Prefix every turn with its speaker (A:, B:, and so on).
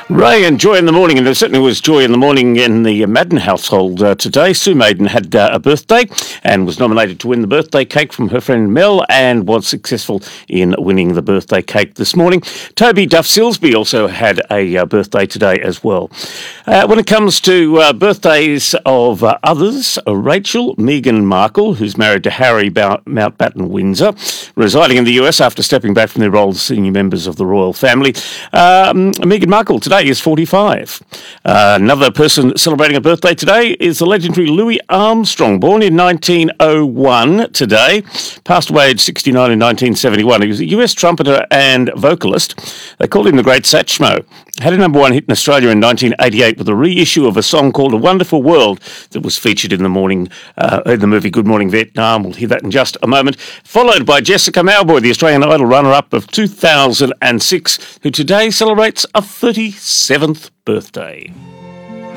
A: Ray and Joy in the morning, and there certainly was joy in the morning in the Madden household today. Sue Maiden had a birthday and was nominated to win the birthday cake from her friend Mel and was successful in winning the birthday cake this morning. Toby Duff Silsby also had a birthday today as well. When it comes to birthdays of others, Rachel Meghan Markle, who's married to Harry Mountbatten Windsor, residing in the US after stepping back from their role as senior members of the royal family. Meghan Markle today is 45. Another person celebrating a birthday today is the legendary Louis Armstrong, born in 1901 today, passed away at 69 in 1971. He was a US trumpeter and vocalist. They called him the Great Satchmo. Had a number one hit in Australia in 1988 with a reissue of a song called A Wonderful World that was featured in the movie Good Morning Vietnam. We'll hear that in just a moment. Followed by Jessica Mauboy, the Australian Idol runner-up of 2006, who today celebrates a 37th birthday.